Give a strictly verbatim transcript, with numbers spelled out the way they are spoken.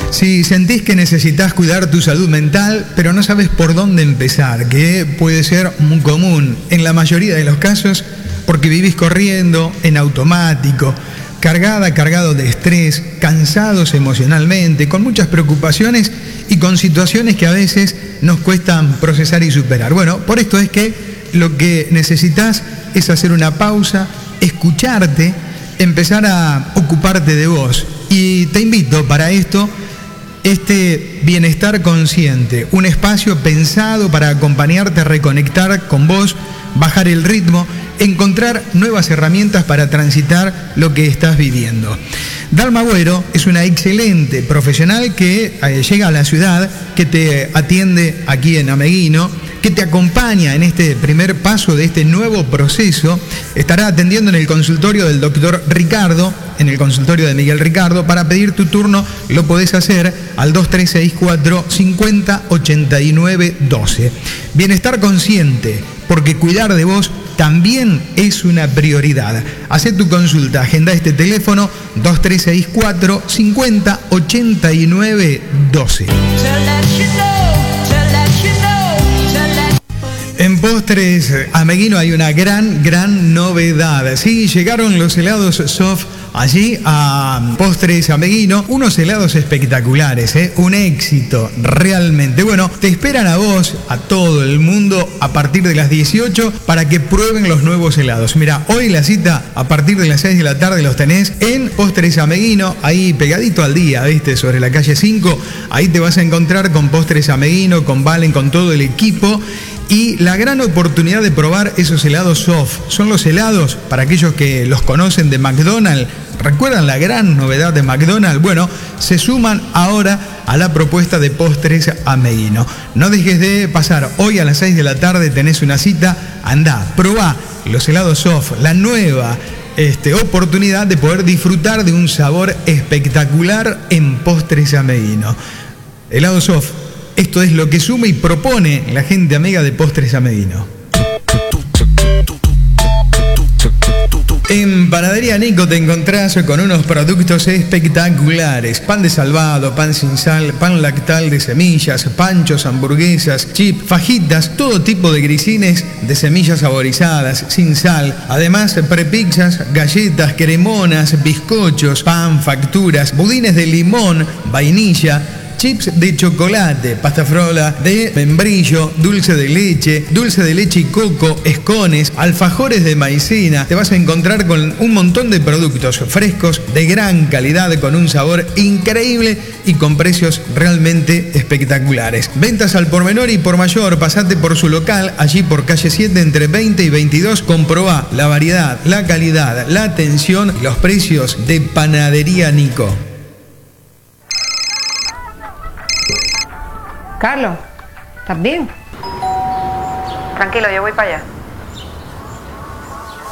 Si sentís que necesitas cuidar tu salud mental, pero no sabes por dónde empezar, que puede ser muy común en la mayoría de los casos, porque vivís corriendo, en automático, cargada, cargado de estrés, cansados emocionalmente, con muchas preocupaciones y con situaciones que a veces nos cuestan procesar y superar. Bueno, por esto es que lo que necesitas es hacer una pausa, escucharte, empezar a ocuparte de vos. Y te invito para esto, este Bienestar Consciente, un espacio pensado para acompañarte a reconectar con vos, bajar el ritmo, encontrar nuevas herramientas para transitar lo que estás viviendo. Dalma Agüero es una excelente profesional que eh, llega a la ciudad, que te atiende aquí en Ameguino, que te acompaña en este primer paso de este nuevo proceso. Estará atendiendo en el consultorio del doctor Ricardo, en el consultorio de Miguel Ricardo. Para pedir tu turno lo podés hacer al dos tres seis cuatro, cincuenta, ochenta y nueve, doce. Bienestar Consciente, porque cuidar de vos también es una prioridad. Hacé tu consulta, agenda este teléfono dos tres seis cuatro, cincuenta, ochenta y nueve, doce. En Postres Ameguino hay una gran, gran novedad. Sí, llegaron los helados soft allí a Postres Ameguino, unos helados espectaculares, ¿eh? Un éxito realmente. Bueno, te esperan a vos, a todo el mundo, a partir de las dieciocho para que prueben los nuevos helados. Mira, hoy la cita a partir de las seis de la tarde los tenés en Postres Ameguino, ahí pegadito al día, ¿viste? Sobre la calle cinco, ahí te vas a encontrar con Postres Ameguino, con Valen, con todo el equipo. Y la gran oportunidad de probar esos helados soft. Son los helados, para aquellos que los conocen, de McDonald's. ¿Recuerdan la gran novedad de McDonald's? Bueno, se suman ahora a la propuesta de Postres Ameguino. No dejes de pasar. Hoy a las seis de la tarde tenés una cita. Andá, probá los helados soft, la nueva este, oportunidad de poder disfrutar de un sabor espectacular en Postres Ameguino. Helado soft. Esto es lo que suma y propone la gente amiga de Postres Ameguino. En Panadería Nico te encontrás con unos productos espectaculares. Pan de salvado, pan sin sal, pan lactal de semillas, panchos, hamburguesas, chips, fajitas, todo tipo de grisines de semillas saborizadas, sin sal. Además, prepizzas, galletas, cremonas, bizcochos, pan, facturas, budines de limón, vainilla, chips de chocolate, pasta frola de membrillo, dulce de leche, dulce de leche y coco, escones, alfajores de maicena. Te vas a encontrar con un montón de productos frescos, de gran calidad, con un sabor increíble y con precios realmente espectaculares. Ventas al por menor y por mayor. Pasate por su local, allí por calle siete, entre veinte y veintidós. Comprobá la variedad, la calidad, la atención y los precios de Panadería Nico. Carlos, ¿estás bien? Tranquilo, yo voy para allá.